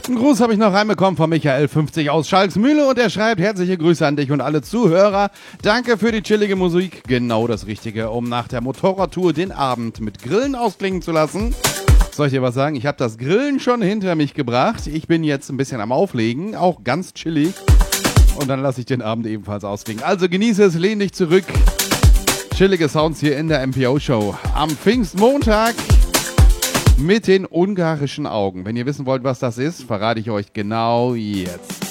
letzten Gruß habe ich noch reinbekommen von Michael50 aus Schalksmühle und er schreibt: Herzliche Grüße an dich und alle Zuhörer. Danke für die chillige Musik. Genau das Richtige, um nach der Motorradtour den Abend mit Grillen ausklingen zu lassen. Soll ich dir was sagen? Ich habe das Grillen schon hinter mich gebracht. Ich bin jetzt ein bisschen am Auflegen, auch ganz chillig. Und dann lasse ich den Abend ebenfalls ausklingen. Also genieße es, lehn dich zurück. Chillige Sounds hier in der MPO-Show. Am Pfingstmontag mit den ungarischen Augen. Wenn ihr wissen wollt, was das ist, verrate ich euch genau jetzt.